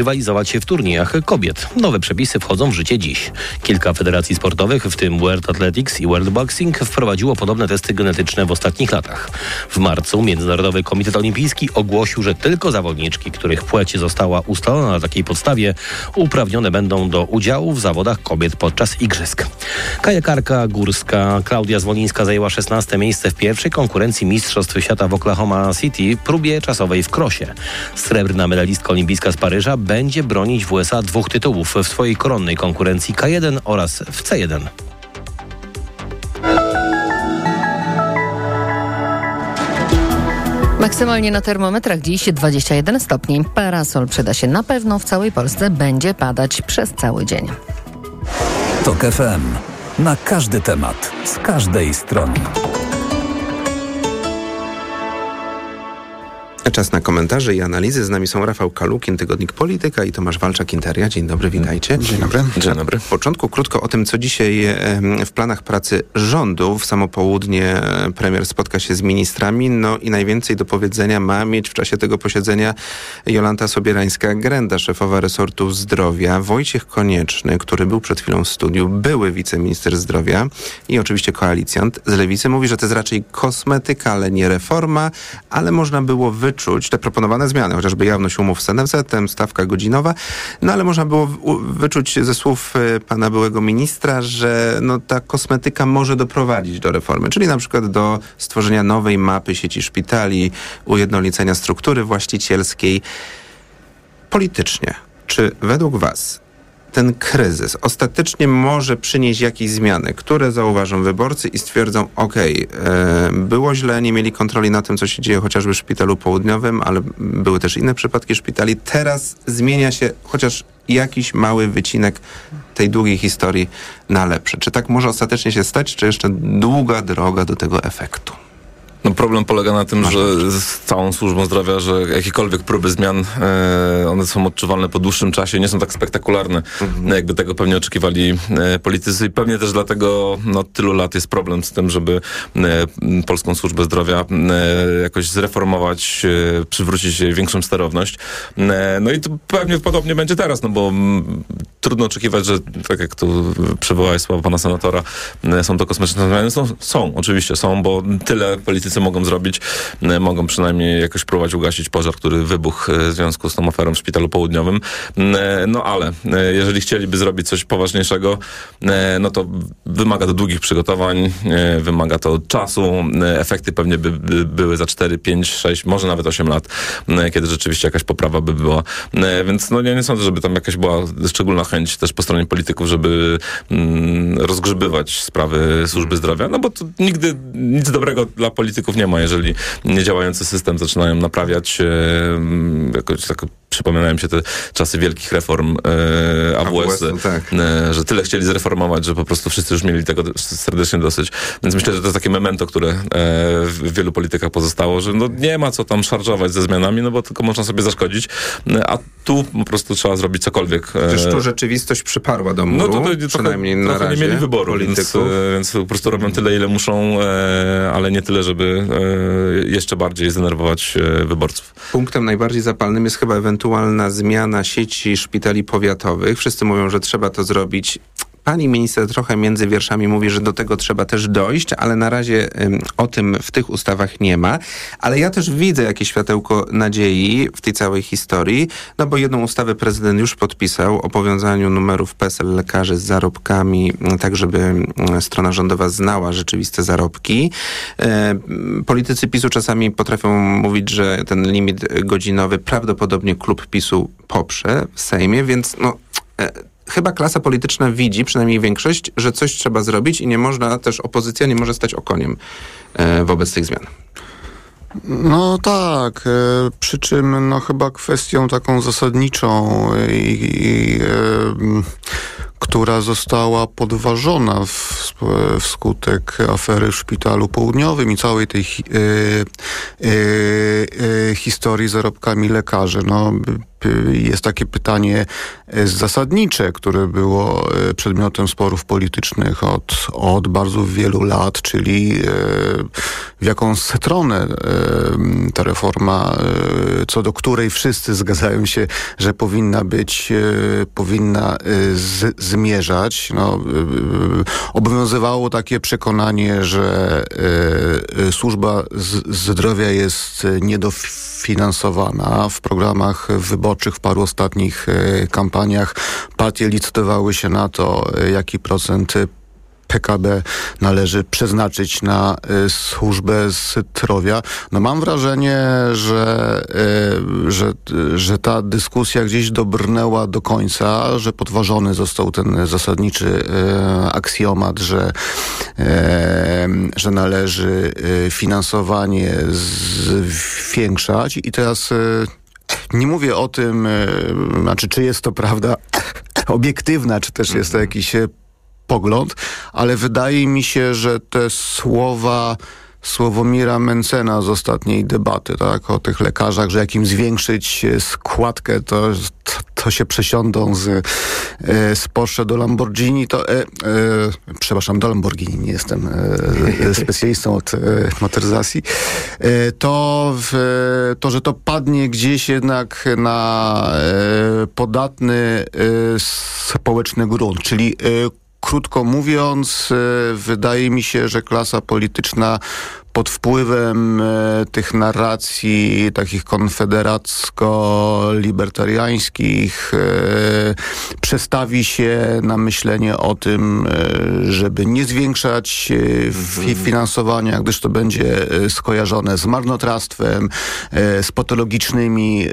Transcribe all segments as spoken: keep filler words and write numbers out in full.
rywalizować się w turniejach kobiet. Nowe przepisy wchodzą w życie dziś. Kilka federacji sportowych, w tym World Athletics i World Boxing, wprowadziło podobne testy genetyczne w ostatnich latach. W marcu Międzynarodowy Komitet Olimpijski ogłosił, że tylko zawodniczki, których płeć została ustalona na takiej podstawie, uprawnione będą do udziału w zawodach kobiet podczas igrzysk. Kajakarka górska Klaudia Zwolińska zajęła szesnaste miejsce w pierwszej konkurencji Mistrzostw Świata w Oklahoma City, próbie czasowej w krosie. Srebrna medalistka olimpijska z Paryża będzie bronić w U S A dwóch tytułów w swojej koronnej konkurencji K jeden oraz w C jeden. Maksymalnie na termometrach dziś dwadzieścia jeden stopni. Parasol przyda się na pewno. W całej Polsce będzie padać przez cały dzień. TOK F M. Na każdy temat, z każdej strony. Czas na komentarze i analizy. Z nami są Rafał Kalukin, Tygodnik Polityka, i Tomasz Walczak, Interia. Dzień dobry, witajcie. Dzień dobry. Dzień dobry. W początku krótko o tym, co dzisiaj w planach pracy rządu. W samo południe premier spotka się z ministrami, no i najwięcej do powiedzenia ma mieć w czasie tego posiedzenia Jolanta Sobierańska-Grenda, szefowa resortu zdrowia, Wojciech Konieczny, który był przed chwilą w studiu, były wiceminister zdrowia i oczywiście koalicjant z Lewicy, mówi, że to jest raczej kosmetyka, ale nie reforma, ale można było wyczuć te proponowane zmiany, chociażby jawność umów z N F Z-em, stawka godzinowa, no ale można było wyczuć ze słów pana byłego ministra, że no, ta kosmetyka może doprowadzić do reformy, czyli na przykład do stworzenia nowej mapy sieci szpitali, ujednolicenia struktury właścicielskiej. Politycznie, czy według was ten kryzys ostatecznie może przynieść jakieś zmiany, które zauważą wyborcy i stwierdzą, okej, okay, było źle, nie mieli kontroli na tym, co się dzieje chociażby w Szpitalu Południowym, ale były też inne przypadki szpitali. Teraz zmienia się chociaż jakiś mały wycinek tej długiej historii na lepsze. Czy tak może ostatecznie się stać, czy jeszcze długa droga do tego efektu? No problem polega na tym, że z całą służbą zdrowia, że jakiekolwiek próby zmian, e, one są odczuwalne po dłuższym czasie, nie są tak spektakularne, mhm. jakby tego pewnie oczekiwali e, politycy, i pewnie też dlatego no, tylu lat jest problem z tym, żeby e, polską służbę zdrowia e, jakoś zreformować, e, przywrócić jej większą sterowność. E, no i to pewnie podobnie będzie teraz, no bo m, trudno oczekiwać, że tak jak tu przywołałeś słowa pana senatora, e, są to kosmetyczne zmiany. Są, są, oczywiście są, bo tyle politycy mogą zrobić, mogą przynajmniej jakoś próbować ugasić pożar, który wybuchł w związku z tą aferą w Szpitalu Południowym. No ale jeżeli chcieliby zrobić coś poważniejszego, no to wymaga to długich przygotowań, wymaga to czasu. Efekty pewnie by, by były za cztery, pięć, sześć, może nawet osiem lat, kiedy rzeczywiście jakaś poprawa by była. Więc no ja nie sądzę, żeby tam jakaś była szczególna chęć też po stronie polityków, żeby mm, rozgrzebywać sprawy służby zdrowia, no bo to nigdy nic dobrego dla polityków nie ma, jeżeli niedziałający system zaczynają naprawiać. E, jakoś tak przypominają się te czasy wielkich reform e, A W S, tak. e, że tyle chcieli zreformować, że po prostu wszyscy już mieli tego serdecznie dosyć. Więc myślę, że to jest takie memento, które e, w wielu politykach pozostało, że no nie ma co tam szarżować ze zmianami, no bo tylko można sobie zaszkodzić, a tu po prostu trzeba zrobić cokolwiek. E, Przecież tu rzeczywistość przyparła do muru, no to, to, przynajmniej trochę, na trochę razie nie mieli wyboru, więc, więc po prostu robią tyle, ile muszą, e, ale nie tyle, żeby e, jeszcze bardziej zdenerwować e, wyborców. Punktem najbardziej zapalnym jest chyba ewentualna zmiana sieci szpitali powiatowych. Wszyscy mówią, że trzeba to zrobić. Pani minister trochę między wierszami mówi, że do tego trzeba też dojść, ale na razie um, o tym w tych ustawach nie ma. Ale ja też widzę jakieś światełko nadziei w tej całej historii, no bo jedną ustawę prezydent już podpisał o powiązaniu numerów P E S E L lekarzy z zarobkami, tak żeby strona rządowa znała rzeczywiste zarobki. E, politycy PiSu czasami potrafią mówić, że ten limit godzinowy prawdopodobnie klub PiSu poprze w Sejmie, więc no... E, Chyba klasa polityczna widzi, przynajmniej większość, że coś trzeba zrobić i nie można, też opozycja nie może stać okoniem e, wobec tych zmian. No tak, e, przy czym no chyba kwestią taką zasadniczą i, i e, która została podważona w, wskutek afery w Szpitalu Południowym i całej tej hi, e, e, e, historii z zarobkami lekarzy. No, jest takie pytanie zasadnicze, które było przedmiotem sporów politycznych od, od bardzo wielu lat, czyli w jaką stronę ta reforma, co do której wszyscy zgadzają się, że powinna być, powinna z, zmierzać. No, obowiązywało takie przekonanie, że służba zdrowia jest niedofinansowana. W programach wyborczych w paru ostatnich kampaniach partie licytowały się na to, jaki procent P K B należy przeznaczyć na y, służbę zdrowia. No mam wrażenie, że, y, że, y, że ta dyskusja gdzieś dobrnęła do końca, że podważony został ten zasadniczy y, aksjomat, że, y, że należy y, finansowanie zwiększać i teraz y, nie mówię o tym, y, znaczy czy jest to prawda obiektywna, czy też jest to jakiś pogląd, ale wydaje mi się, że te słowa Sławomira Mencena z ostatniej debaty, tak, o tych lekarzach, że jak im zwiększyć składkę, to, to, to się przesiądą z, z Porsche do Lamborghini, to e, e, przepraszam, do Lamborghini, nie jestem e, specjalistą od e, motoryzacji, e, to, w, to, że to padnie gdzieś jednak na e, podatny e, społeczny grunt, czyli e, krótko mówiąc, wydaje mi się, że klasa polityczna pod wpływem e, tych narracji takich konfederacko-libertariańskich e, przestawi się na myślenie o tym, e, żeby nie zwiększać e, fi- finansowania, gdyż to będzie e, skojarzone z marnotrawstwem, e, z patologicznymi e,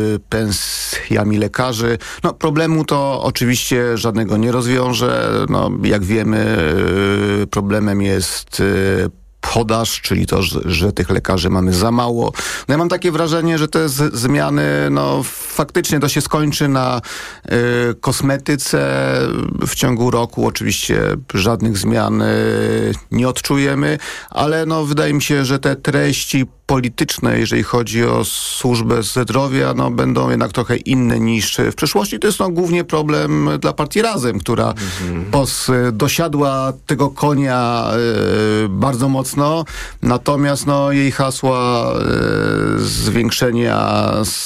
pensjami lekarzy. No, problemu to oczywiście żadnego nie rozwiąże. No, jak wiemy, e, problemem jest e, podaż, czyli to, że, że tych lekarzy mamy za mało. No ja mam takie wrażenie, że te z, zmiany, no faktycznie to się skończy na y, kosmetyce w ciągu roku. Oczywiście żadnych zmian y, nie odczujemy, ale no wydaje mi się, że te treści polityczne, jeżeli chodzi o służbę zdrowia, no będą jednak trochę inne niż w przeszłości. To jest no głównie problem dla partii Razem, która mhm. pos, dosiadła tego konia y, bardzo mocno, natomiast no jej hasła y, zwiększenia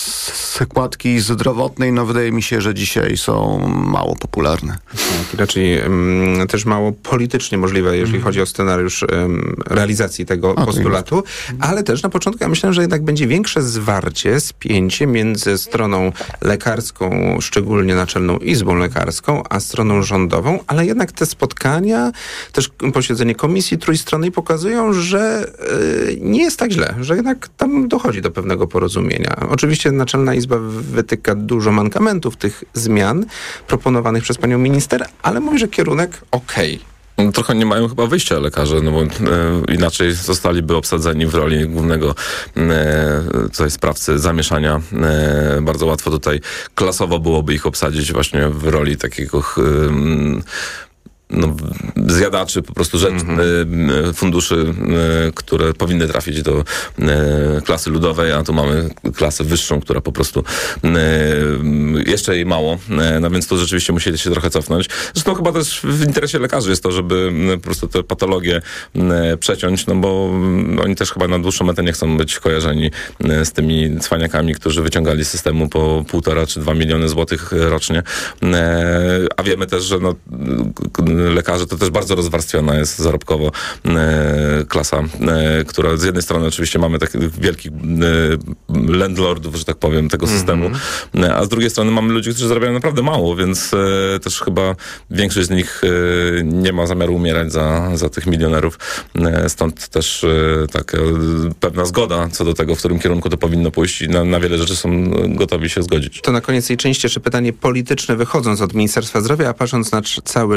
składki zdrowotnej, no wydaje mi się, że dzisiaj są mało popularne. Tak, raczej um, też mało politycznie możliwe, jeżeli mhm. chodzi o scenariusz um, realizacji tego okay. postulatu, ale też na początku ja myślałem, że jednak będzie większe zwarcie, spięcie między stroną lekarską, szczególnie Naczelną Izbą Lekarską, a stroną rządową, ale jednak te spotkania, też posiedzenie komisji trójstronnej pokazują, że y, nie jest tak źle, że jednak tam dochodzi do pewnego porozumienia. Oczywiście Naczelna Izba wytyka dużo mankamentów tych zmian proponowanych przez panią minister, ale mówi, że kierunek okej. Okay. Trochę nie mają chyba wyjścia lekarze, no bo e, inaczej zostaliby obsadzeni w roli głównego e, tutaj sprawcy zamieszania. E, bardzo łatwo tutaj klasowo byłoby ich obsadzić właśnie w roli takiego e, no, zjadaczy po prostu rzecz, mm-hmm. funduszy, które powinny trafić do klasy ludowej, a tu mamy klasę wyższą, która po prostu jeszcze jej mało, no więc tu rzeczywiście musieli się trochę cofnąć. Zresztą chyba też w interesie lekarzy jest to, żeby po prostu te patologie przeciąć, no bo oni też chyba na dłuższą metę nie chcą być kojarzeni z tymi cwaniakami, którzy wyciągali z systemu po półtora czy dwa miliony złotych rocznie, a wiemy też, że no lekarze to też bardzo rozwarstwiona jest zarobkowo e, klasa, e, która z jednej strony oczywiście mamy takich wielkich e, landlordów, że tak powiem, tego systemu, mm-hmm. a z drugiej strony mamy ludzi, którzy zarabiają naprawdę mało, więc e, też chyba większość z nich e, nie ma zamiaru umierać za, za tych milionerów. E, stąd też e, taka pewna zgoda co do tego, w którym kierunku to powinno pójść i na, na wiele rzeczy są gotowi się zgodzić. To na koniec tej części jeszcze pytanie polityczne, wychodząc od Ministerstwa Zdrowia, a patrząc na cały rząd.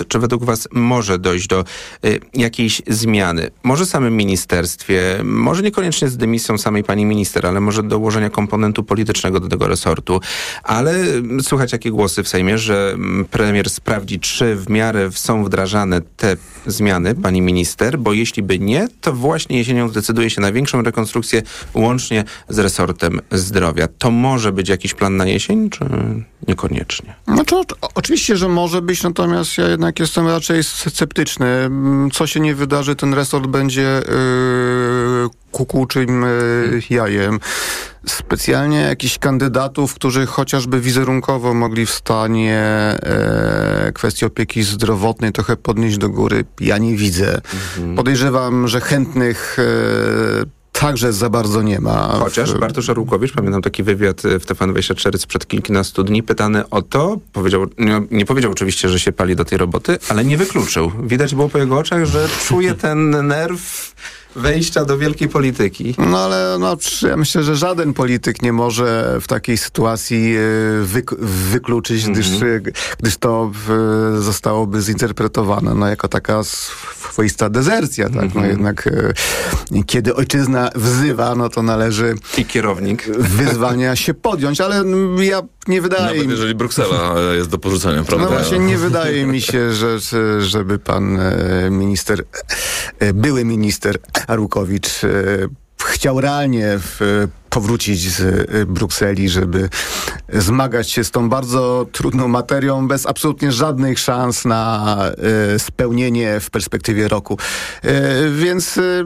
Czy według was może dojść do y, jakiejś zmiany? Może w samym ministerstwie, może niekoniecznie z dymisją samej pani minister, ale może dołożenia komponentu politycznego do tego resortu. Ale słychać jakie głosy w Sejmie, że premier sprawdzi, czy w miarę są wdrażane te zmiany pani minister, bo jeśli by nie, to właśnie jesienią zdecyduje się na większą rekonstrukcję łącznie z resortem zdrowia. To może być jakiś plan na jesień, czy niekoniecznie? Znaczy, o, oczywiście, że może być, natomiast ja jednak jestem raczej sceptyczny. Co się nie wydarzy, ten resort będzie yy, kukułczym yy, jajem. Specjalnie jakichś kandydatów, którzy chociażby wizerunkowo mogli w stanie e, kwestii opieki zdrowotnej trochę podnieść do góry, ja nie widzę. Mhm. Podejrzewam, że chętnych e, także za bardzo nie ma. Chociaż Bartosz Arłukowicz, pamiętam taki wywiad w T V N dwadzieścia cztery sprzed kilkunastu dni, pytany o to, powiedział, nie, nie powiedział oczywiście, że się pali do tej roboty, ale nie wykluczył. Widać było po jego oczach, że czuje ten nerw wejścia do wielkiej polityki. No ale no, ja myślę, że żaden polityk nie może w takiej sytuacji wyk- wykluczyć, mm-hmm. gdyż, gdyż to w, zostałoby zinterpretowane no, jako taka swoista dezercja. Tak? Mm-hmm. No, jednak e, kiedy ojczyzna wzywa, no to należy i kierownik wyzwania się podjąć, ale ja nie wydaje Nawet mi... jeżeli Bruksela jest do porzucenia, prawda? No właśnie nie wydaje mi się, że, żeby pan minister, były minister Arłukowicz chciał realnie w, powrócić z Brukseli, żeby zmagać się z tą bardzo trudną materią bez absolutnie żadnych szans na y, spełnienie w perspektywie roku. Y, więc... Y,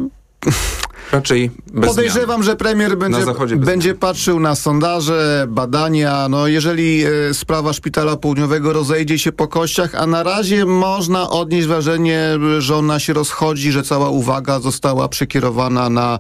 Raczej bez Podejrzewam, zmian. że premier będzie, będzie patrzył na sondaże, badania. No jeżeli e, sprawa Szpitala Południowego rozejdzie się po kościach, a na razie można odnieść wrażenie, że ona się rozchodzi, że cała uwaga została przekierowana na,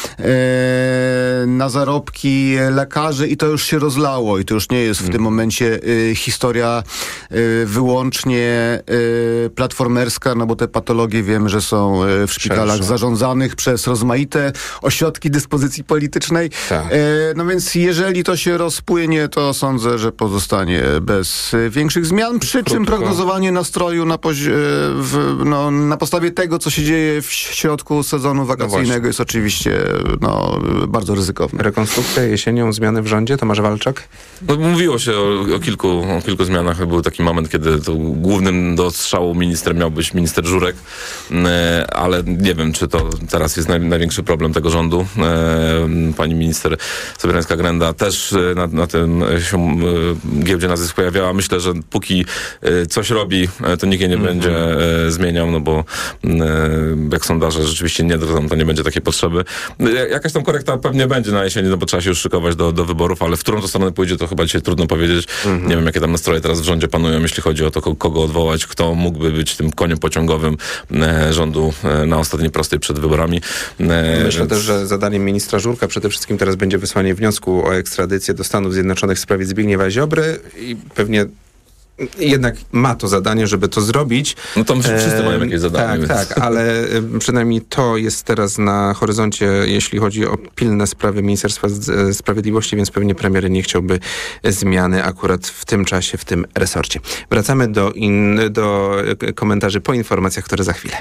e, na zarobki lekarzy i to już się rozlało. I to już nie jest w tym momencie e, historia e, wyłącznie e, platformerska, no bo te patologie wiemy, że są e, w szpitalach Szersze. zarządzanych przez rozmaite ośrodki dyspozycji politycznej. Tak. E, no więc jeżeli to się rozpłynie, to sądzę, że pozostanie bez e, większych zmian, przy Krótko. czym prognozowanie nastroju na, pozi- w, no, na podstawie tego, co się dzieje w środku sezonu wakacyjnego no jest oczywiście no, bardzo ryzykowne. Rekonstrukcja jesienią, zmiany w rządzie, Tomasz Walczak? No, mówiło się o, o, kilku, o kilku zmianach. Był taki moment, kiedy to głównym do strzału ministrem miał być minister Żurek, e, ale nie wiem, czy to teraz jest naj, największy problem tego rządu. E, pani minister Sobierańska-Grenda też na, na tym się e, giełdzie nazwisk pojawiała. Myślę, że póki e, coś robi, e, to nikt jej nie mm-hmm. będzie e, zmieniał, no bo e, jak sondaże rzeczywiście nie drżą, to nie będzie takiej potrzeby. E, jakaś tam korekta pewnie będzie na jesieni, no bo trzeba się już szykować do, do wyborów, ale w którą to stronę pójdzie, to chyba dzisiaj trudno powiedzieć. Mm-hmm. Nie wiem, jakie tam nastroje teraz w rządzie panują, jeśli chodzi o to, kogo odwołać, kto mógłby być tym koniem pociągowym e, rządu e, na ostatniej prostej przed wyborami. E, Myślę więc... też, że zadaniem ministra Żurka przede wszystkim teraz będzie wysłanie wniosku o ekstradycję do Stanów Zjednoczonych w sprawie Zbigniewa Ziobry i pewnie jednak ma to zadanie, żeby to zrobić. No to wszyscy mają jakieś zadanie. Tak, więc. tak, ale przynajmniej to jest teraz na horyzoncie, jeśli chodzi o pilne sprawy Ministerstwa Sprawiedliwości, więc pewnie premier nie chciałby zmiany akurat w tym czasie, w tym resorcie. Wracamy do, in, do komentarzy po informacjach, które za chwilę.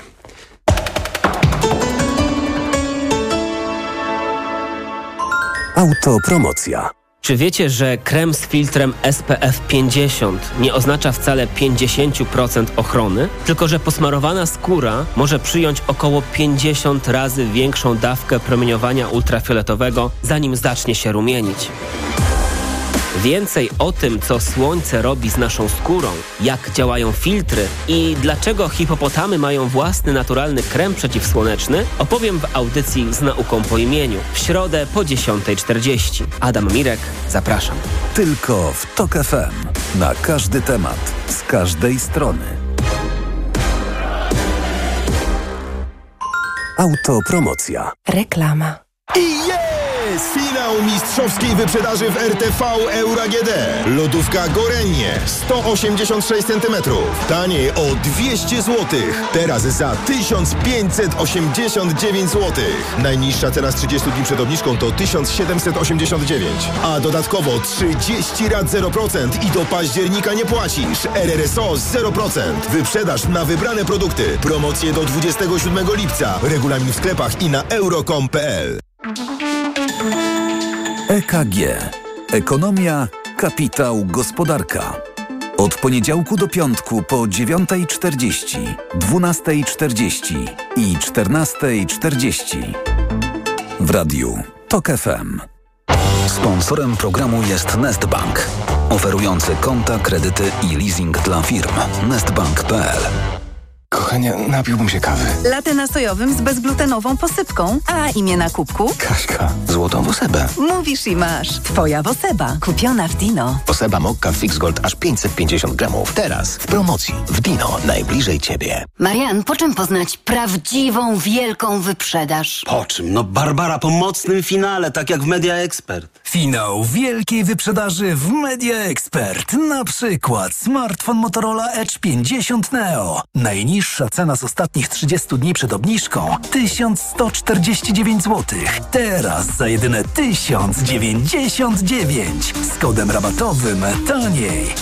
Autopromocja. Czy wiecie, że krem z filtrem S P F pięćdziesiąt nie oznacza wcale pięćdziesiąt procent ochrony, tylko że posmarowana skóra może przyjąć około pięćdziesiąt razy większą dawkę promieniowania ultrafioletowego, zanim zacznie się rumienić? Więcej o tym, co słońce robi z naszą skórą, jak działają filtry i dlaczego hipopotamy mają własny naturalny krem przeciwsłoneczny, opowiem w audycji Z nauką po imieniu w środę po dziesiątej czterdzieści. Adam Mirek, zapraszam. Tylko w TOK F M. Na każdy temat, z każdej strony. Autopromocja. Reklama. I jest! jest finał mistrzowskiej wyprzedaży w R T V Euro A G D. Lodówka Gorenie sto osiemdziesiąt sześć centymetrów. Taniej o dwieście złotych. Teraz za tysiąc pięćset osiemdziesiąt dziewięć złotych. Najniższa teraz trzydzieści dni przed obniżką to tysiąc siedemset osiemdziesiąt dziewięć. A dodatkowo trzydzieści rat zero procent i do października nie płacisz. R R S O zero procent. Wyprzedaż na wybrane produkty. Promocje do dwudziestego siódmego lipca. Regulamin w sklepach i na euro kropka com kropka p l. E K G. Ekonomia, kapitał, gospodarka. Od poniedziałku do piątku po dziewiąta czterdzieści, dwunasta czterdzieści i czternasta czterdzieści. W radiu TOK F M. Sponsorem programu jest Nestbank, oferujący konta, kredyty i leasing dla firm. nestbank kropka p l. Kochanie, napiłbym się kawy. Latte nasojowym z bezglutenową posypką. A imię na kubku? Kaśka. Złotą Wosebę. Mówisz i masz. Twoja Woseba. Kupiona w Dino. Woseba Mokka Fix Gold aż pięćset pięćdziesiąt gramów. Teraz w promocji w Dino. Najbliżej Ciebie. Marian, po czym poznać prawdziwą, wielką wyprzedaż? Po czym? No Barbara, po mocnym finale, tak jak w Media Expert. Finał wielkiej wyprzedaży w Media Expert. Na przykład smartfon Motorola Edge pięćdziesiąt Neo. Najniższa cena z ostatnich trzydziestu dni przed obniżką tysiąc sto czterdzieści dziewięć złotych. Teraz za jedyne tysiąc dziewięćdziesiąt dziewięć. Z kodem rabatowym taniej.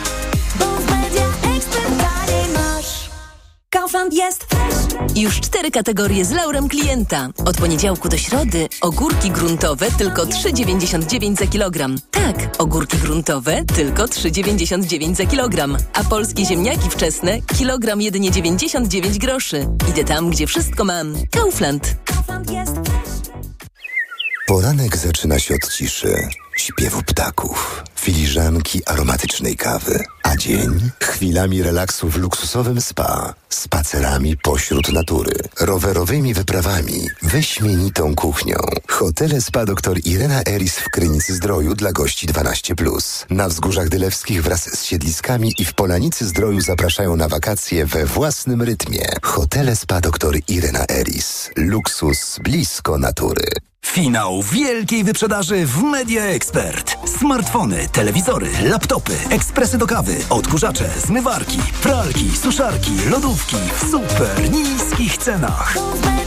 Kaufland jest fresh. Już cztery kategorie z laurem klienta. Od poniedziałku do środy ogórki gruntowe tylko trzy dziewięćdziesiąt dziewięć za kilogram. Tak, ogórki gruntowe tylko trzy dziewięćdziesiąt dziewięć za kilogram. A polskie ziemniaki wczesne kilogram jedynie dziewięćdziesiąt dziewięć groszy. Idę tam, gdzie wszystko mam. Kaufland. Kaufland jest fresh. Poranek zaczyna się od ciszy, śpiewu ptaków, filiżanki aromatycznej kawy, a dzień chwilami relaksu w luksusowym spa, spacerami pośród natury, rowerowymi wyprawami, wyśmienitą kuchnią. Hotele Spa dr Irena Eris w Krynicy-Zdroju dla gości dwanaście plus. Na Wzgórzach Dylewskich wraz z siedliskami i w Polanicy-Zdroju zapraszają na wakacje we własnym rytmie. Hotele Spa dr Irena Eris. Luksus blisko natury. Finał wielkiej wyprzedaży w Media Expert. Smartfony, telewizory, laptopy, ekspresy do kawy, odkurzacze, zmywarki, pralki, suszarki, lodówki w super niskich cenach.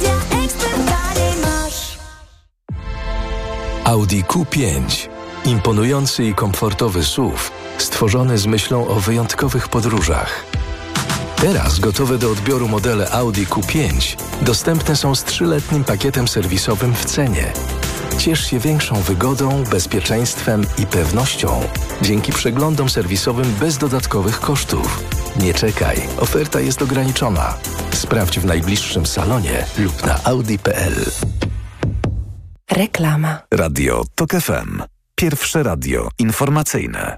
Audi Q pięć. Imponujący i komfortowy S U V, stworzony z myślą o wyjątkowych podróżach. Teraz gotowe do odbioru modele Audi Q pięć dostępne są z trzyletnim pakietem serwisowym w cenie. Ciesz się większą wygodą, bezpieczeństwem i pewnością dzięki przeglądom serwisowym bez dodatkowych kosztów. Nie czekaj, oferta jest ograniczona. Sprawdź w najbliższym salonie lub na audi kropka p l. Reklama. Radio TOK F M. Pierwsze radio informacyjne.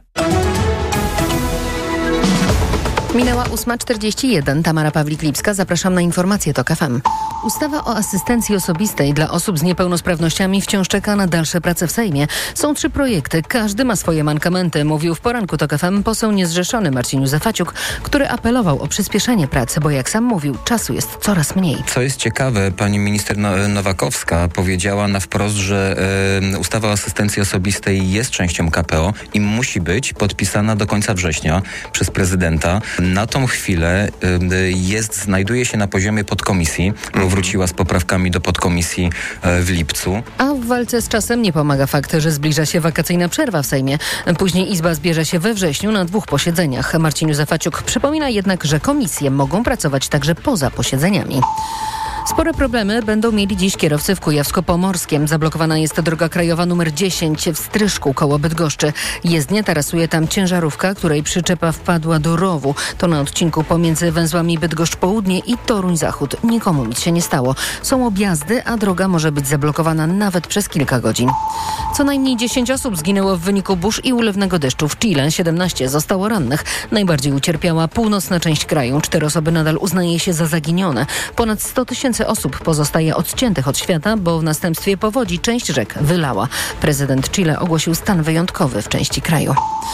Minęła ósma czterdzieści jeden. Tamara Pawlik-Lipska. Zapraszam na informacje TOK F M. Ustawa o asystencji osobistej dla osób z niepełnosprawnościami wciąż czeka na dalsze prace w Sejmie. Są trzy projekty. Każdy ma swoje mankamenty, mówił w poranku TOK F M poseł niezrzeszony Marcin Józefaciuk, który apelował o przyspieszenie pracy, bo jak sam mówił, czasu jest coraz mniej. Co jest ciekawe, pani minister Nowakowska powiedziała na wprost, że y, ustawa o asystencji osobistej jest częścią K P O i musi być podpisana do końca września przez prezydenta. Na tą chwilę y, jest, znajduje się na poziomie podkomisji, bo wróciła z poprawkami do podkomisji y, w lipcu. A w walce z czasem nie pomaga fakt, że zbliża się wakacyjna przerwa w Sejmie. Później Izba zbierze się we wrześniu na dwóch posiedzeniach. Marcin Józefaciuk przypomina jednak, że komisje mogą pracować także poza posiedzeniami. Spore problemy będą mieli dziś kierowcy w Kujawsko-Pomorskiem. Zablokowana jest droga krajowa numer dziesięć w Stryszku koło Bydgoszczy. Jezdnie tarasuje tam ciężarówka, której przyczepa wpadła do rowu. To na odcinku pomiędzy węzłami Bydgoszcz Południe i Toruń Zachód. Nikomu nic się nie stało. Są objazdy, a droga może być zablokowana nawet przez kilka godzin. Co najmniej dziesięć osób zginęło w wyniku burz i ulewnego deszczu w Chile. siedemnaście zostało rannych. Najbardziej ucierpiała północna część kraju. Cztery osoby nadal uznaje się za zaginione. Ponad sto tysięcy osób pozostaje odciętych od świata, bo w następstwie powodzi część rzek wylała. Prezydent Chile ogłosił stan wyjątkowy w części kraju.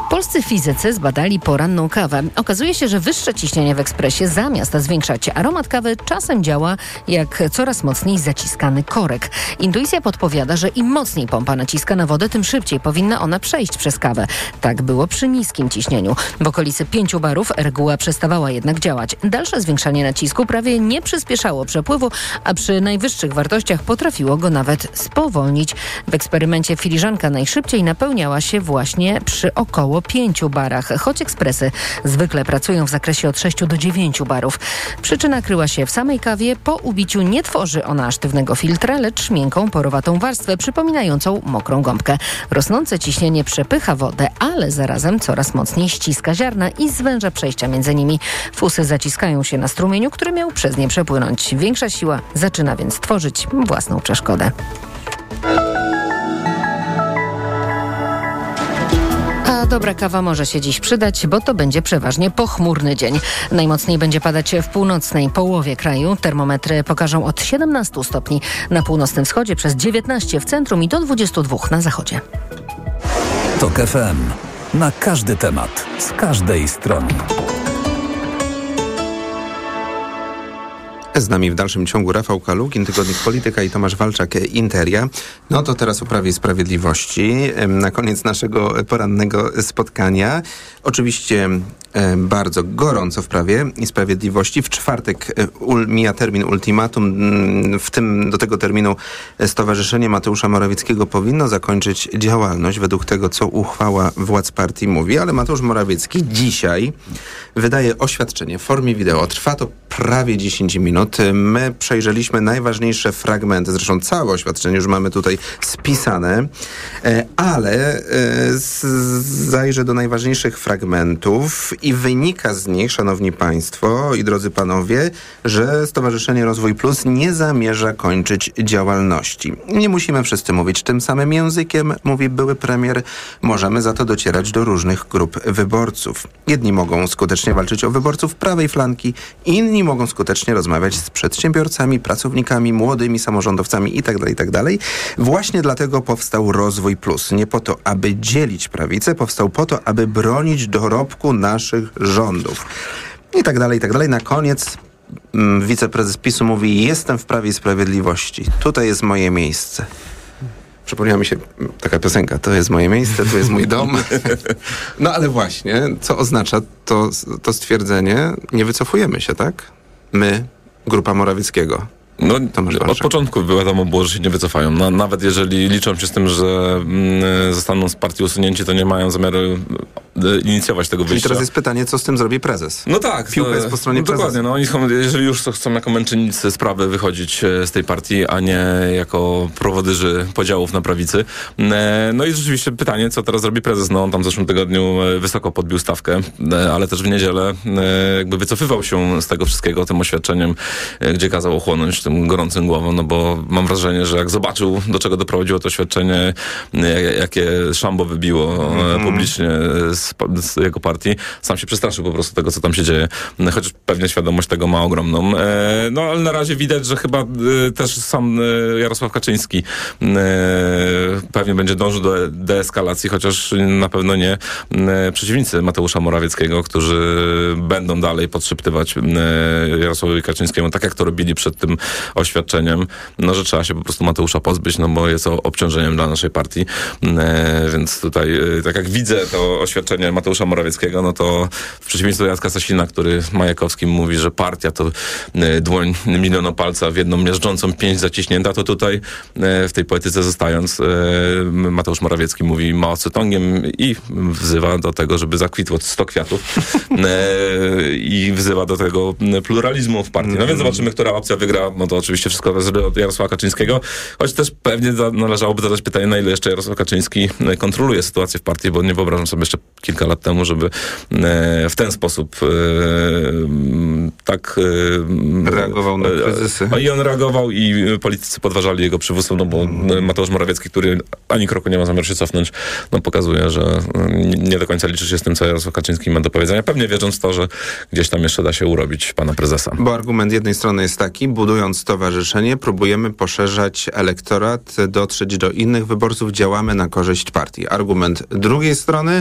Polscy fizycy zbadali poranną kawę. Okazuje się, że wyższe ciśnienie w ekspresie zamiast zwiększać aromat kawy czasem działa jak coraz mocniej zaciskany korek. Intuicja podpowiada, że im mocniej pompa naciska na wodę, tym szybciej powinna ona przejść przez kawę. Tak było przy niskim ciśnieniu. W okolicy pięciu barów reguła przestawała jednak działać. Dalsze zwiększanie nacisku prawie nie przyspieszało przepływu, a przy najwyższych wartościach potrafiło go nawet spowolnić. W eksperymencie filiżanka najszybciej napełniała się właśnie przy około pięciu barach, choć ekspresy zwykle pracują w zakresie od sześciu do dziewięciu barów. Przyczyna kryła się w samej kawie. Po ubiciu nie tworzy ona sztywnego filtra, lecz miękką, porowatą warstwę przypominającą mokrą gąbkę. Rosnące ciśnienie przepycha wodę, ale zarazem coraz mocniej ściska ziarna i zwęża przejścia między nimi. Fusy zaciskają się na strumieniu, który miał przez nie przepłynąć. Większa siła zaczyna więc tworzyć własną przeszkodę. A dobra kawa może się dziś przydać, bo to będzie przeważnie pochmurny dzień. Najmocniej będzie padać w północnej połowie kraju. Termometry pokażą od siedemnastu stopni na północnym wschodzie, przez dziewiętnaście w centrum i do dwudziestu dwóch na zachodzie. Tok F M. Na każdy temat, z każdej strony. Z nami w dalszym ciągu Rafał Kalugin, Tygodnik Polityka, i Tomasz Walczak, Interia. No to teraz o Prawie i Sprawiedliwości. Na koniec naszego porannego spotkania. Oczywiście bardzo gorąco w Prawie i Sprawiedliwości. W czwartek mija termin ultimatum. W tym, do tego terminu Stowarzyszenie Mateusza Morawieckiego powinno zakończyć działalność według tego, co uchwała władz partii mówi, ale Mateusz Morawiecki dzisiaj wydaje oświadczenie w formie wideo. Trwa to prawie dziesięć minut. My przejrzeliśmy najważniejsze fragmenty, zresztą całe oświadczenie już mamy tutaj spisane, ale zajrzę do najważniejszych fragmentów i wynika z nich, szanowni państwo i drodzy panowie, że Stowarzyszenie Rozwój Plus nie zamierza kończyć działalności. Nie musimy wszyscy mówić tym samym językiem, mówi były premier. Możemy za to docierać do różnych grup wyborców. Jedni mogą skutecznie walczyć o wyborców prawej flanki, inni mogą skutecznie rozmawiać z przedsiębiorcami, pracownikami, młodymi samorządowcami itd., itd. Właśnie dlatego powstał Rozwój Plus. Nie po to, aby dzielić prawicę, powstał po to, aby bronić dorobku naszych rządów. I tak dalej, i tak dalej. Na koniec mm, wiceprezes PiSu mówi: jestem w Prawie i Sprawiedliwości. Tutaj jest moje miejsce. Przypomniała mi się taka piosenka: to jest moje miejsce, to jest mój dom. No ale właśnie, co oznacza to, to stwierdzenie? Nie wycofujemy się, tak? My, grupa Morawieckiego. No, od początku wiadomo było, że się nie wycofają. No, nawet jeżeli liczą się z tym, że mm, zostaną z partii usunięci, to nie mają zamiaru e, inicjować tego wyjścia. I teraz jest pytanie, co z tym zrobi prezes? No tak. Piłka jest po stronie no, prezesa. Dokładnie. No, oni chcą, jeżeli już chcą jako męczennicy sprawy wychodzić z tej partii, a nie jako prowodyrzy podziałów na prawicy. E, no i rzeczywiście pytanie, co teraz zrobi prezes? No on tam w zeszłym tygodniu wysoko podbił stawkę, e, ale też w niedzielę e, jakby wycofywał się z tego wszystkiego tym oświadczeniem, e, gdzie kazał ochłonąć tym gorącym głową, no bo mam wrażenie, że jak zobaczył, do czego doprowadziło to oświadczenie, jakie szambo wybiło mm. publicznie z, z jego partii, sam się przestraszył po prostu tego, co tam się dzieje. Chociaż pewnie świadomość tego ma ogromną. E, no ale na razie widać, że chyba e, też sam e, Jarosław Kaczyński e, pewnie będzie dążył do deeskalacji, chociaż na pewno nie e, przeciwnicy Mateusza Morawieckiego, którzy będą dalej podszeptywać e, Jarosławowi Kaczyńskiemu, tak jak to robili przed tym oświadczeniem, no, że trzeba się po prostu Mateusza pozbyć, no bo jest obciążeniem dla naszej partii. E, więc tutaj, e, tak jak widzę to oświadczenie Mateusza Morawieckiego, no to w przeciwieństwie do Jacka Sasina, który Majakowskim mówi, że partia to e, dłoń milionopalca w jedną miażdżącą pięść zaciśnięta, to tutaj e, w tej poetyce zostając, e, Mateusz Morawiecki mówi maocytongiem i wzywa do tego, żeby zakwitło sto kwiatów e, i wzywa do tego pluralizmu w partii. No więc zobaczymy, która opcja wygra. No to oczywiście wszystko zależy od Jarosława Kaczyńskiego, choć też pewnie za, należałoby zadać pytanie, na ile jeszcze Jarosław Kaczyński kontroluje sytuację w partii, bo nie wyobrażam sobie jeszcze kilka lat temu, żeby e, w ten sposób e, tak e, reagował na kryzysy. E, I on reagował i politycy podważali jego przywództwo, no bo mm. Mateusz Morawiecki, który ani kroku nie ma zamiaru się cofnąć, no pokazuje, że nie do końca liczy się z tym, co Jarosław Kaczyński ma do powiedzenia, pewnie wierząc w to, że gdzieś tam jeszcze da się urobić pana prezesa. Bo argument jednej strony jest taki: budując stowarzyszenie, próbujemy poszerzać elektorat, dotrzeć do innych wyborców, działamy na korzyść partii. Argument drugiej strony: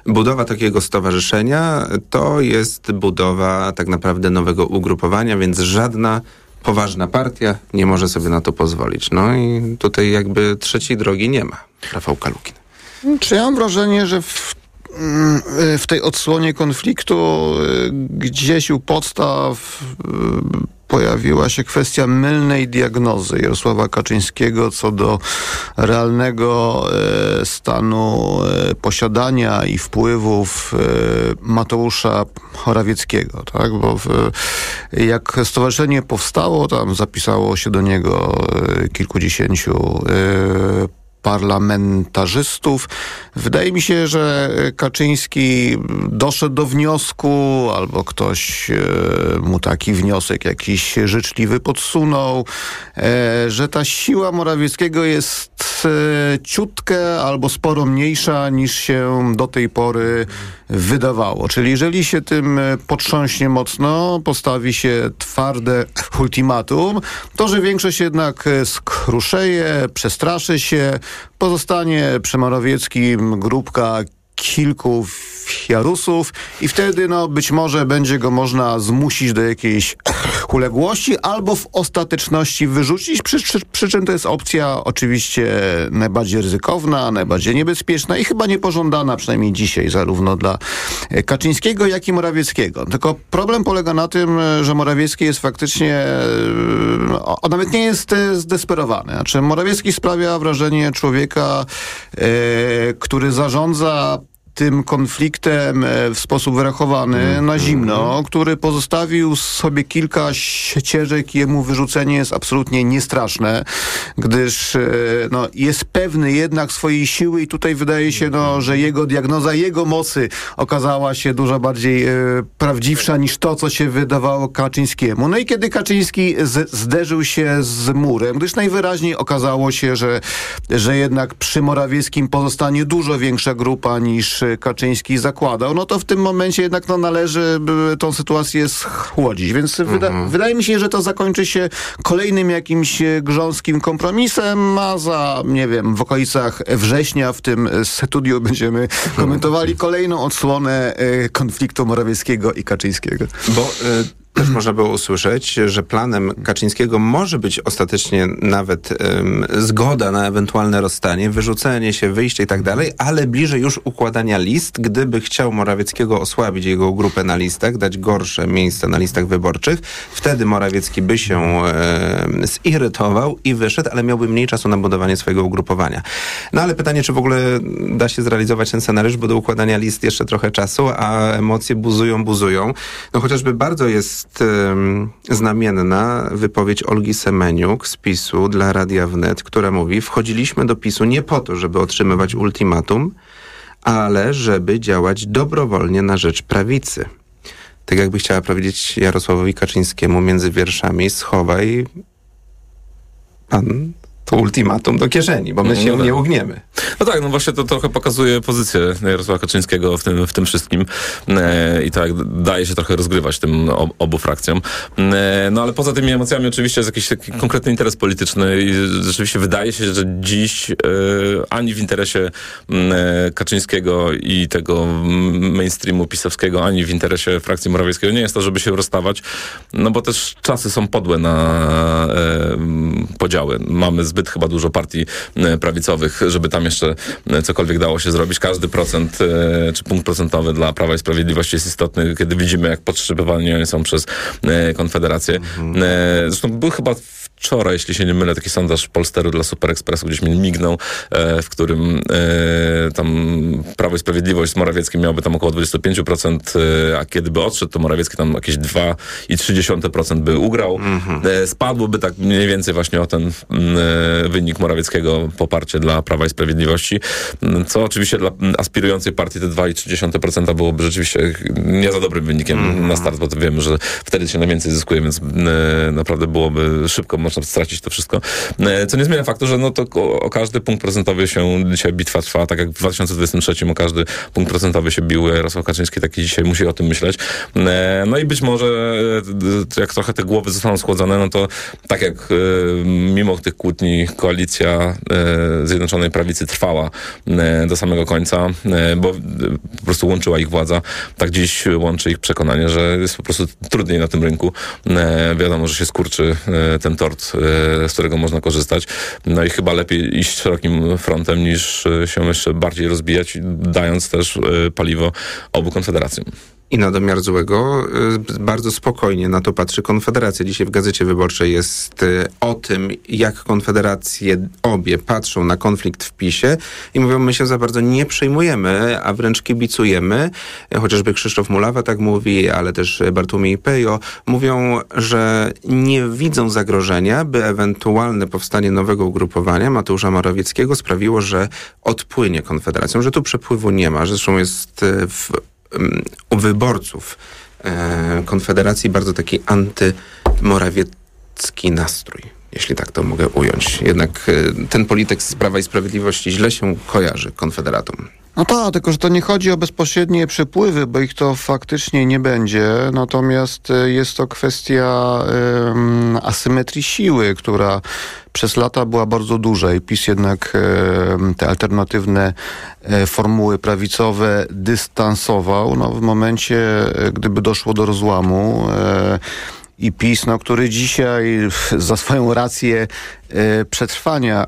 budowa takiego stowarzyszenia to jest budowa tak naprawdę nowego ugrupowania, więc żadna poważna partia nie może sobie na to pozwolić. No i tutaj jakby trzeciej drogi nie ma. Rafał Kalukin. Czy ja mam wrażenie, że w, w tej odsłonie konfliktu gdzieś u podstaw pojawiła się kwestia mylnej diagnozy Jarosława Kaczyńskiego co do realnego e, stanu e, posiadania i wpływów e, Mateusza Morawieckiego, tak? Bo w, jak stowarzyszenie powstało, tam zapisało się do niego e, kilkudziesięciu e, parlamentarzystów. Wydaje mi się, że Kaczyński doszedł do wniosku, albo ktoś e, mu taki wniosek jakiś życzliwy podsunął, e, że ta siła Morawieckiego jest e, ciutkę albo sporo mniejsza niż się do tej pory wydawało. Czyli jeżeli się tym potrząśnie mocno, postawi się twarde ultimatum, to że większość jednak skruszeje, przestraszy się, pozostanie przy Morawieckim grupka kilku jarusów i wtedy no być może będzie go można zmusić do jakiejś uległości albo w ostateczności wyrzucić, przy, przy, przy czym to jest opcja oczywiście najbardziej ryzykowna, najbardziej niebezpieczna i chyba niepożądana, przynajmniej dzisiaj, zarówno dla Kaczyńskiego, jak i Morawieckiego. Tylko problem polega na tym, że Morawiecki jest faktycznie, on nawet nie jest zdesperowany. Znaczy Morawiecki sprawia wrażenie człowieka, e, który zarządza tym konfliktem w sposób wyrachowany na zimno, który pozostawił sobie kilka ścieżek i jemu wyrzucenie jest absolutnie niestraszne, gdyż no, jest pewny jednak swojej siły i tutaj wydaje się, no, że jego diagnoza, jego mocy okazała się dużo bardziej e, prawdziwsza niż to, co się wydawało Kaczyńskiemu. No i kiedy Kaczyński z, zderzył się z murem, gdyż najwyraźniej okazało się, że, że jednak przy Morawieckim pozostanie dużo większa grupa niż Kaczyński zakładał, no to w tym momencie jednak no, należy tą sytuację schłodzić. Więc mhm. wyda- wydaje mi się, że to zakończy się kolejnym jakimś grząskim kompromisem, a za, nie wiem, w okolicach września w tym studiu będziemy komentowali kolejną odsłonę e, konfliktu Morawieckiego i Kaczyńskiego. Bo y- też można było usłyszeć, że planem Kaczyńskiego może być ostatecznie nawet um, zgoda na ewentualne rozstanie, wyrzucenie się, wyjście i tak dalej, ale bliżej już układania list, gdyby chciał Morawieckiego osłabić jego grupę na listach, dać gorsze miejsca na listach wyborczych, wtedy Morawiecki by się e, zirytował i wyszedł, ale miałby mniej czasu na budowanie swojego ugrupowania. No ale pytanie, czy w ogóle da się zrealizować ten scenariusz, bo do układania list jeszcze trochę czasu, a emocje buzują, buzują. No chociażby bardzo jest Jest um, znamienna wypowiedź Olgi Semeniuk z PiSu dla Radia Wnet, która mówi: wchodziliśmy do PiSu nie po to, żeby otrzymywać ultimatum, ale żeby działać dobrowolnie na rzecz prawicy. Tak jakby chciała powiedzieć Jarosławowi Kaczyńskiemu między wierszami: schowaj pan to ultimatum do kieszeni, bo my się no nie ugniemy. No tak, no właśnie to trochę pokazuje pozycję Jarosława Kaczyńskiego w tym, w tym wszystkim e, i tak daje się trochę rozgrywać tym ob, obu frakcjom. E, no ale poza tymi emocjami oczywiście jest jakiś taki konkretny interes polityczny i rzeczywiście wydaje się, że dziś e, ani w interesie e, Kaczyńskiego i tego mainstreamu pisowskiego, ani w interesie frakcji Morawieckiego nie jest to, żeby się rozstawać, no bo też czasy są podłe na e, podziały. Mamy zbyt chyba dużo partii prawicowych, żeby tam jeszcze cokolwiek dało się zrobić. Każdy procent czy punkt procentowy dla Prawa i Sprawiedliwości jest istotny, kiedy widzimy, jak podszczypywani oni są przez Konfederację. Mhm. Zresztą był chyba wczoraj, jeśli się nie mylę, taki sondaż Polsteru dla Super Expressu, gdzieś mi mignął, w którym tam Prawo i Sprawiedliwość z Morawieckim miałoby tam około dwadzieścia pięć procent, a kiedy by odszedł, to Morawiecki tam jakieś dwa i trzy dziesiąte procent by ugrał. Mhm. Spadłoby tak mniej więcej właśnie o ten wynik Morawieckiego poparcie dla Prawa i Sprawiedliwości, co oczywiście dla aspirującej partii te dwa i trzy dziesiąte procent byłoby rzeczywiście nie za dobrym wynikiem mm. na start, bo to wiemy, że wtedy się najwięcej zyskuje, więc naprawdę byłoby szybko można można stracić to wszystko. Co nie zmienia faktu, że no to o, o każdy punkt procentowy się dzisiaj bitwa trwa, tak jak w dwa tysiące dwudziestym trzecim o każdy punkt procentowy się bił Jarosław Kaczyński, tak i dzisiaj musi o tym myśleć. No i być może jak trochę te głowy zostaną schłodzone, no to tak jak mimo tych kłótni koalicja Zjednoczonej Prawicy trwała do samego końca, bo po prostu łączyła ich władza, tak dziś łączy ich przekonanie, że jest po prostu trudniej na tym rynku. Wiadomo, że się skurczy ten tort, z którego można korzystać. No i chyba lepiej iść szerokim frontem, niż się jeszcze bardziej rozbijać, dając też paliwo obu konfederacjom. I na domiar złego bardzo spokojnie na to patrzy Konfederacja. Dzisiaj w Gazecie Wyborczej jest o tym, jak Konfederacje obie patrzą na konflikt w PiSie i mówią, my się za bardzo nie przejmujemy, a wręcz kibicujemy. Chociażby Krzysztof Mulawa tak mówi, ale też Bartłomiej Pejo. Mówią, że nie widzą zagrożenia, by ewentualne powstanie nowego ugrupowania Mateusza Morawieckiego sprawiło, że odpłynie Konfederacją, że tu przepływu nie ma. Zresztą jest w u wyborców e, Konfederacji bardzo taki antymorawiecki nastrój, jeśli tak to mogę ująć. Jednak e, ten polityk z Prawa i Sprawiedliwości źle się kojarzy Konfederatom. No tak, tylko że to nie chodzi o bezpośrednie przepływy, bo ich to faktycznie nie będzie, natomiast jest to kwestia um, asymetrii siły, która przez lata była bardzo duża i PiS jednak um, te alternatywne um, formuły prawicowe dystansował. No, w momencie, gdyby doszło do rozłamu um, i PiS, no, który dzisiaj za swoją rację e, przetrwania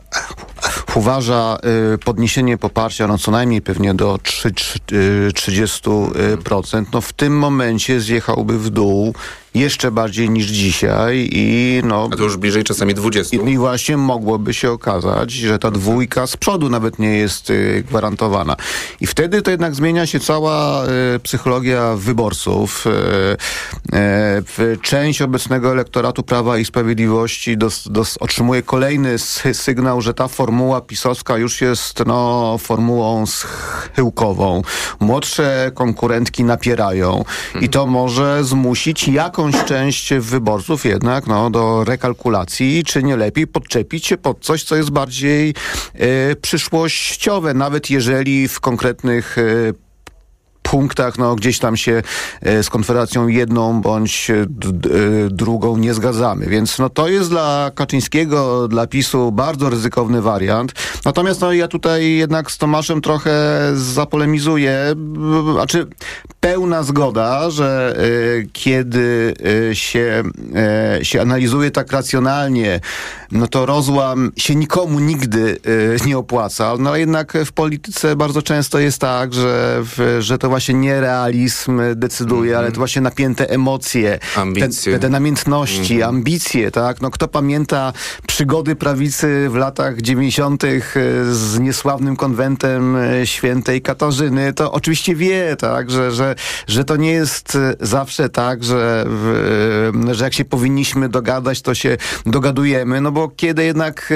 uważa e, podniesienie poparcia no co najmniej pewnie do trzydzieści procent, no w tym momencie zjechałby w dół jeszcze bardziej niż dzisiaj i no... A to już bliżej czasami dwudziestu. I, i właśnie mogłoby się okazać, że ta dwójka z przodu nawet nie jest y, gwarantowana. I wtedy to jednak zmienia się cała y, psychologia wyborców. Y, y, część obecnego elektoratu Prawa i Sprawiedliwości dos, dos, otrzymuje kolejny sy, sygnał, że ta formuła pisowska już jest no, formułą schyłkową. Młodsze konkurentki napierają hmm. i to może zmusić jakąś część wyborców jednak no, do rekalkulacji, czy nie lepiej podczepić się pod coś, co jest bardziej e, przyszłościowe, nawet jeżeli w konkretnych e, punktach, no gdzieś tam się e, z Konfederacją jedną bądź d, d, drugą nie zgadzamy. Więc no to jest dla Kaczyńskiego, dla PiSu bardzo ryzykowny wariant. Natomiast no ja tutaj jednak z Tomaszem trochę zapolemizuję. Znaczy pełna zgoda, że e, kiedy e, się, e, się analizuje tak racjonalnie, no to rozłam się nikomu nigdy e, nie opłaca. No ale jednak w polityce bardzo często jest tak, że, w, że to właśnie nie realizm decyduje, mm-hmm. ale to właśnie napięte emocje, ambicje. Te, te namiętności, mm-hmm. ambicje, tak? No kto pamięta przygody prawicy w latach dziewięćdziesiątych z niesławnym konwentem świętej Katarzyny, to oczywiście wie, tak, że, że, że to nie jest zawsze tak, że, że jak się powinniśmy dogadać, to się dogadujemy, no bo kiedy jednak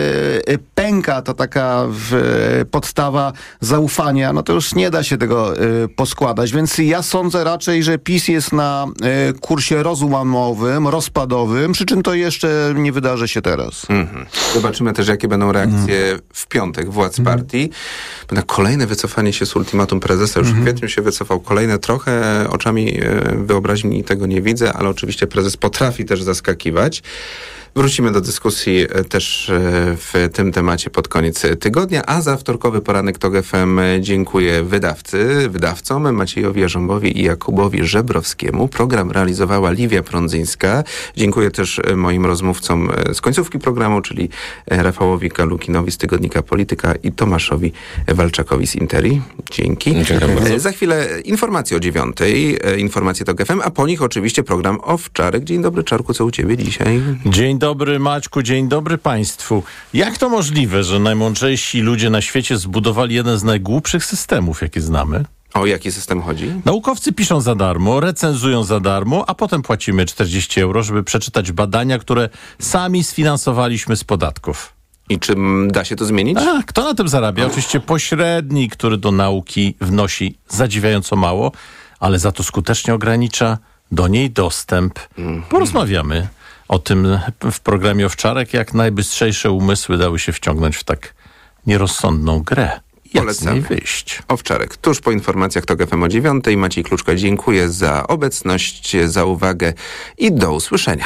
pęka to taka podstawa zaufania, no to już nie da się tego poskładać. Więc ja sądzę raczej, że PiS jest na y, kursie rozłamowym, rozpadowym, przy czym to jeszcze nie wydarzy się teraz. Mm-hmm. Zobaczymy też, jakie będą reakcje mm. w piątek władz mm. partii. Na kolejne wycofanie się z ultimatum prezesa. Już mm-hmm. w kwietniu się wycofał kolejne. Trochę oczami y, wyobraźni tego nie widzę, ale oczywiście prezes potrafi też zaskakiwać. Wrócimy do dyskusji też w tym temacie pod koniec tygodnia, a za wtorkowy poranek TOK F M dziękuję wydawcy, wydawcom Maciejowi Jarząbowi i Jakubowi Żebrowskiemu. Program realizowała Liwia Prądzyńska. Dziękuję też moim rozmówcom z końcówki programu, czyli Rafałowi Kalukinowi z tygodnika Polityka i Tomaszowi Walczakowi z Interi. Dzięki. Dziękuję. Za chwilę informacje o dziewiątej, informacje TOK F M, a po nich oczywiście program Owczarek. Dzień dobry, Czarku, co u ciebie dzisiaj? Dzień dobry, Maćku, dzień dobry państwu. Jak to możliwe, że najmądrzejsi ludzie na świecie zbudowali jeden z najgłupszych systemów, jakie znamy? O jaki system chodzi? Naukowcy piszą za darmo, recenzują za darmo, a potem płacimy czterdzieści euro, żeby przeczytać badania, które sami sfinansowaliśmy z podatków. I czy da się to zmienić? A, kto na tym zarabia? Oczywiście pośrednik, który do nauki wnosi zadziwiająco mało, ale za to skutecznie ogranicza do niej dostęp. Mm-hmm. Porozmawiamy o tym w programie Owczarek, jak najbystrzejsze umysły dały się wciągnąć w tak nierozsądną grę. Jak z niej wyjść? Owczarek. Tuż po informacjach TOK F M o dziewiątej. Maciej Kluczka, dziękuję za obecność, za uwagę i do usłyszenia.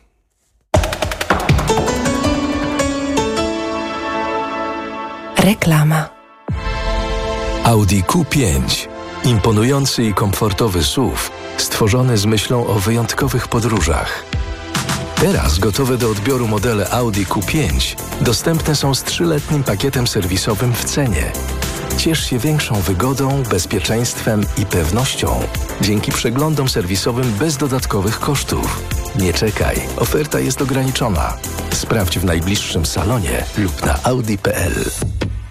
Reklama. Audi Q pięć. Imponujący i komfortowy S U V, stworzony z myślą o wyjątkowych podróżach. Teraz gotowe do odbioru modele Audi Q pięć dostępne są z trzyletnim pakietem serwisowym w cenie. Ciesz się większą wygodą, bezpieczeństwem i pewnością dzięki przeglądom serwisowym bez dodatkowych kosztów. Nie czekaj, oferta jest ograniczona. Sprawdź w najbliższym salonie lub na audi kropka p l.